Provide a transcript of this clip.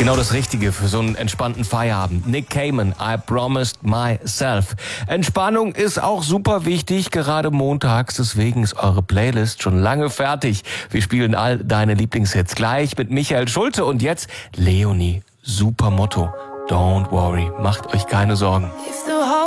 Genau das Richtige für so einen entspannten Feierabend. Nick Cayman, I Promised Myself. Entspannung ist auch super wichtig, gerade montags. Deswegen ist eure Playlist schon lange fertig. Wir spielen all deine Lieblingshits gleich mit Michael Schulte und jetzt Leonie. Super Motto. Don't worry, macht euch keine Sorgen. If